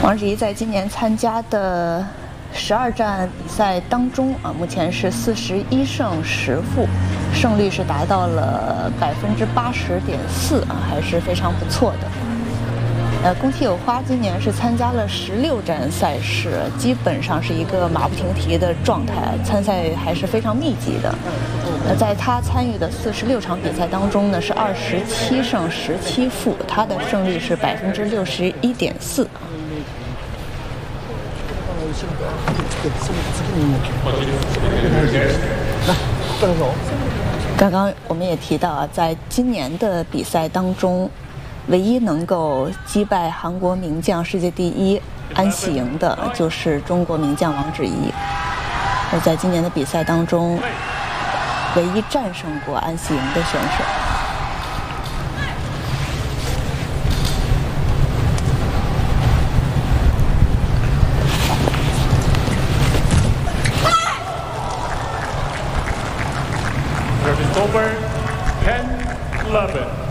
王芷怡在今年参加的12站比赛当中目前是41胜10负，胜率是达到了80.4%还是非常不错的。宫崎有花今年是参加了16站赛事，基本上是一个马不停蹄的状态，参赛还是非常密集的。在他参与的46场比赛当中呢，是27胜17负，他的胜率是61.4%。刚刚我们也提到在今年的比赛当中，唯一能够击败韩国名将世界第一安喜莹的就是中国名将王芷怡。而在今年的比赛当中，唯一战胜过安喜莹的选手。 Over 10-11.